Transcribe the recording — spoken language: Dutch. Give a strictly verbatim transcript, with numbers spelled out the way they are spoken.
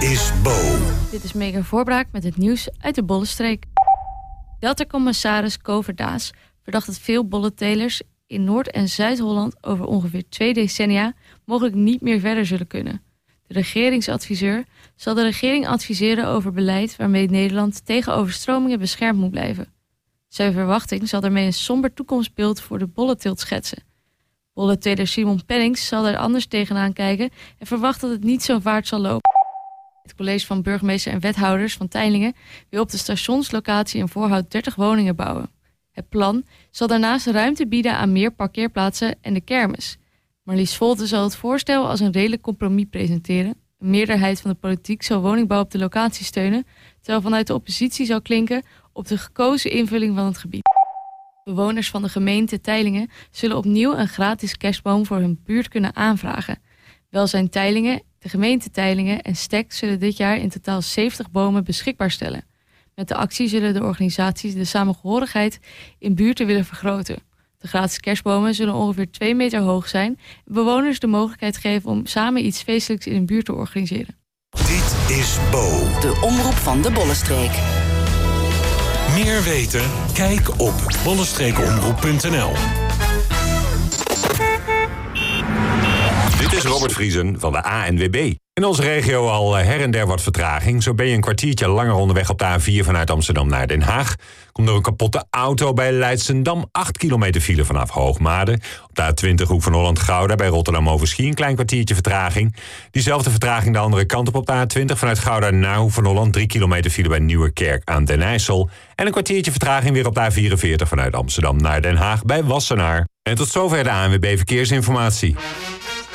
is Bo. Dit is Megan Voorbraak met het nieuws uit de Bollenstreek. Delta-commissaris Kover Daas verdacht dat veel bollentelers in Noord- en Zuid-Holland over ongeveer twee decennia mogelijk niet meer verder zullen kunnen. De regeringsadviseur zal de regering adviseren over beleid waarmee Nederland tegen overstromingen beschermd moet blijven. Zijn verwachting zal daarmee een somber toekomstbeeld voor de bollenteelt schetsen. Bollenteler Simon Pennings zal er anders tegenaan kijken en verwacht dat het niet zo vaart zal lopen. Het college van burgemeester en wethouders van Teylingen wil op de stationslocatie in Voorhout dertig woningen bouwen. Het plan zal daarnaast ruimte bieden aan meer parkeerplaatsen en de kermis. Marlies Volte zal het voorstel als een redelijk compromis presenteren. Een meerderheid van de politiek zal woningbouw op de locatie steunen, terwijl vanuit de oppositie zal klinken op de gekozen invulling van het gebied. Bewoners van de gemeente Teylingen zullen opnieuw een gratis kerstboom voor hun buurt kunnen aanvragen. Welzijn Teylingen, de gemeente Teylingen en Stek zullen dit jaar in totaal zeventig bomen beschikbaar stellen. Met de actie zullen de organisaties de samengehorigheid in buurten willen vergroten. De gratis kerstbomen zullen ongeveer twee meter hoog zijn en bewoners de mogelijkheid geven om samen iets feestelijks in een buurt te organiseren. Dit is Bo. De omroep van de Bollenstreek. Meer weten? Kijk op bollenstreekomroep punt n l. Dit is Robert Vriesen van de A N W B. In onze regio al her en der wat vertraging. Zo ben je een kwartiertje langer onderweg op de A vier vanuit Amsterdam naar Den Haag. Komt door een kapotte auto bij Leidsendam. acht kilometer file vanaf Hoogmade. Op de A twintig Hoek van Holland-Gouda bij Rotterdam-Overschie een klein kwartiertje vertraging. Diezelfde vertraging de andere kant op op de A twintig vanuit Gouda naar Hoek van Holland. drie kilometer file bij Nieuwerkerk aan Den IJssel. En een kwartiertje vertraging weer op de A vierenveertig vanuit Amsterdam naar Den Haag bij Wassenaar. En tot zover de A N W B Verkeersinformatie.